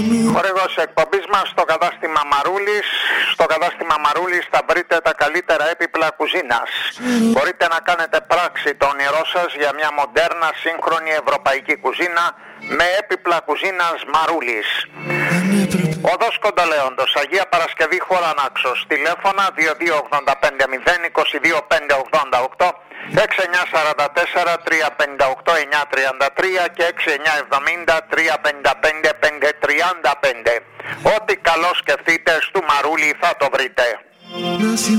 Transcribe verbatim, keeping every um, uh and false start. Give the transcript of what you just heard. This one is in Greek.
Χορηγός εκπομπής μας στο κατάστημα Μαρούλης. Στο κατάστημα Μαρούλης θα βρείτε τα καλύτερα έπιπλα κουζίνας. Μπορείτε να κάνετε πράξη το όνειρό σας για μια μοντέρνα σύγχρονη ευρωπαϊκή κουζίνα με έπιπλα κουζίνας Μαρούλης. Οδός Κοντολέοντος, Αγία Παρασκευή, χώρα Νάξος. Τηλέφωνα δύο δύο ογδόντα πέντε μηδέν είκοσι δύο πέντε ογδόντα οκτώ, έξι εννιά τέσσερα τέσσερα τρία πέντε οκτώ εννιά τριάντα τρία και έξι εννιά εβδομήντα τρία πενήντα πέντε πέντε τριάντα πέντε. Ό,τι καλό σκεφτείτε, στου Μαρούλη θα το βρείτε.